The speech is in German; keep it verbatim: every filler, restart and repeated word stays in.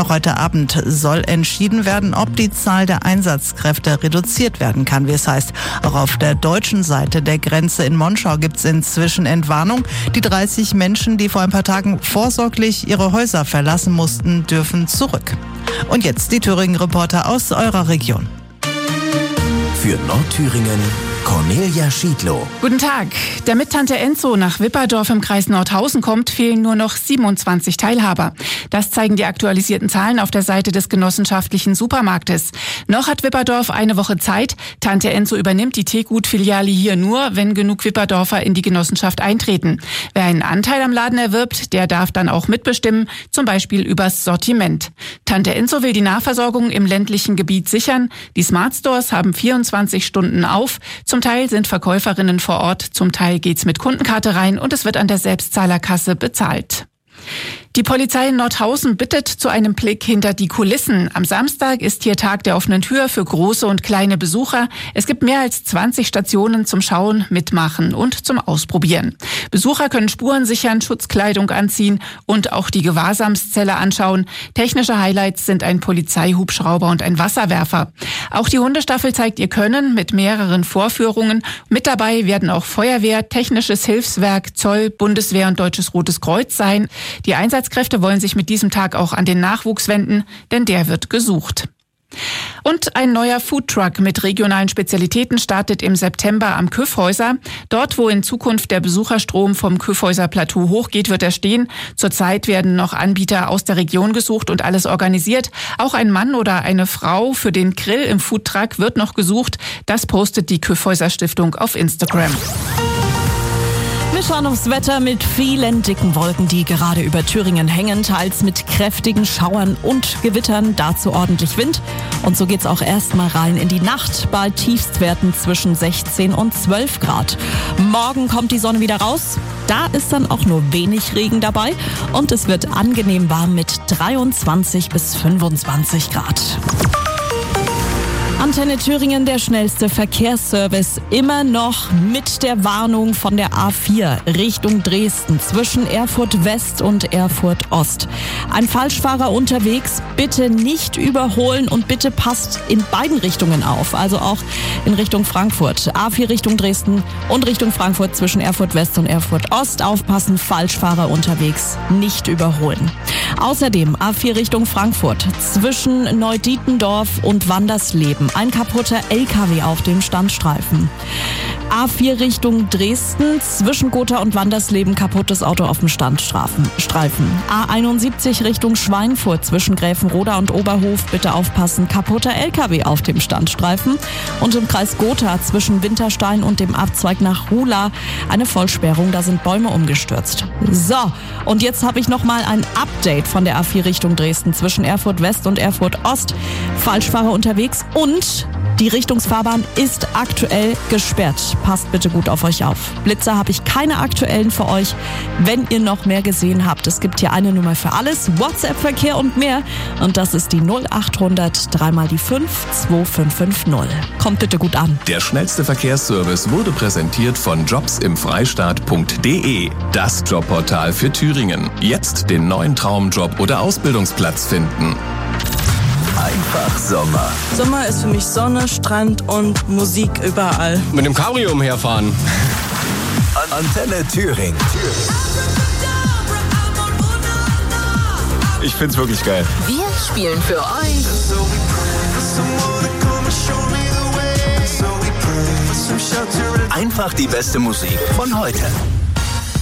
Noch heute Abend soll entschieden werden, ob die Zahl der Einsatzkräfte reduziert werden kann, wie es heißt. Auch auf der deutschen Seite der Grenze in Monschau gibt es inzwischen Entwarnung. Die dreißig Menschen, die vor ein paar Tagen vorsorglich ihre Häuser verlassen mussten, dürfen zurück. Und jetzt die Thüringen-Reporter aus eurer Region. Für Nordthüringen Cornelia Schiedlow. Guten Tag. Damit Tante Enzo nach Wipperdorf im Kreis Nordhausen kommt, fehlen nur noch siebenundzwanzig Teilhaber. Das zeigen die aktualisierten Zahlen auf der Seite des genossenschaftlichen Supermarktes. Noch hat Wipperdorf eine Woche Zeit. Tante Enzo übernimmt die Teegut-Filiale hier nur, wenn genug Wipperdorfer in die Genossenschaft eintreten. Wer einen Anteil am Laden erwirbt, der darf dann auch mitbestimmen, zum Beispiel übers Sortiment. Tante Enzo will die Nahversorgung im ländlichen Gebiet sichern. Die Smart Stores haben vierundzwanzig Stunden auf. Zum Teil sind Verkäuferinnen vor Ort, zum Teil geht's mit Kundenkarte rein und es wird an der Selbstzahlerkasse bezahlt. Die Polizei in Nordhausen bittet zu einem Blick hinter die Kulissen. Am Samstag ist hier Tag der offenen Tür für große und kleine Besucher. Es gibt mehr als zwanzig Stationen zum Schauen, Mitmachen und zum Ausprobieren. Besucher können Spuren sichern, Schutzkleidung anziehen und auch die Gewahrsamszelle anschauen. Technische Highlights sind ein Polizeihubschrauber und ein Wasserwerfer. Auch die Hundestaffel zeigt ihr Können mit mehreren Vorführungen. Mit dabei werden auch Feuerwehr, Technisches Hilfswerk, Zoll, Bundeswehr und Deutsches Rotes Kreuz sein. Die Einsatzkräfte wollen sich mit diesem Tag auch an den Nachwuchs wenden, denn der wird gesucht. Und ein neuer Foodtruck mit regionalen Spezialitäten startet im September am Kyffhäuser. Dort, wo in Zukunft der Besucherstrom vom Kyffhäuser Plateau hochgeht, wird er stehen. Zurzeit werden noch Anbieter aus der Region gesucht und alles organisiert. Auch ein Mann oder eine Frau für den Grill im Foodtruck wird noch gesucht. Das postet die Kyffhäuser Stiftung auf Instagram. Wir schauen aufs Wetter mit vielen dicken Wolken, die gerade über Thüringen hängen, teils mit kräftigen Schauern und Gewittern, dazu ordentlich Wind. Und so geht's auch erstmal rein in die Nacht bei Tiefstwerten zwischen sechzehn und zwölf Grad. Morgen kommt die Sonne wieder raus, da ist dann auch nur wenig Regen dabei und es wird angenehm warm mit dreiundzwanzig bis fünfundzwanzig Grad. Antenne Thüringen, der schnellste Verkehrsservice, immer noch mit der Warnung von der A vier Richtung Dresden zwischen Erfurt West und Erfurt Ost. Ein Falschfahrer unterwegs, bitte nicht überholen und bitte passt in beiden Richtungen auf, also auch in Richtung Frankfurt. A vier Richtung Dresden und Richtung Frankfurt zwischen Erfurt West und Erfurt Ost. Aufpassen, Falschfahrer unterwegs, nicht überholen. Außerdem A vier Richtung Frankfurt zwischen Neudietendorf und Wandersleben. Ein kaputter L K W auf dem Standstreifen. A vier Richtung Dresden, zwischen Gotha und Wandersleben kaputtes Auto auf dem Standstreifen. A einundsiebzig Richtung Schweinfurt, zwischen Gräfenroda und Oberhof, bitte aufpassen, kaputter L K W auf dem Standstreifen. Und im Kreis Gotha, zwischen Winterstein und dem Abzweig nach Rula, eine Vollsperrung, da sind Bäume umgestürzt. So, und jetzt habe ich nochmal ein Update von der A vier Richtung Dresden, zwischen Erfurt West und Erfurt Ost. Falschfahrer unterwegs und die Richtungsfahrbahn ist aktuell gesperrt. Passt bitte gut auf euch auf. Blitzer habe ich keine aktuellen für euch. Wenn ihr noch mehr gesehen habt, es gibt hier eine Nummer für alles, WhatsApp-Verkehr und mehr. Und das ist die null achthundert drei mal die fünf zwei fünf fünf null. Kommt bitte gut an. Der schnellste Verkehrsservice wurde präsentiert von jobs im freistaat punkt de. Das Jobportal für Thüringen. Jetzt den neuen Traumjob oder Ausbildungsplatz finden. Einfach Sommer. Sommer ist für mich Sonne, Strand und Musik überall. Mit dem Cabrio umherfahren. Antenne Thüringen. Ich find's wirklich geil. Wir spielen für euch Einfach die beste Musik von heute.